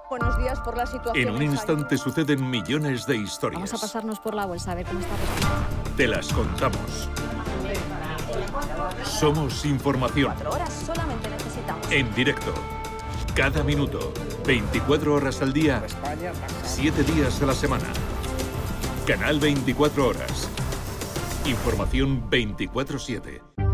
Buenos días por la situación. En un instante suceden millones de historias. Vamos a pasarnos por la bolsa a ver cómo está respirando. Te las contamos. Somos información. 4 horas solamente necesitamos. En directo. Cada minuto. 24 horas al día. 7 días a la semana. Canal 24 horas. Información 24/7.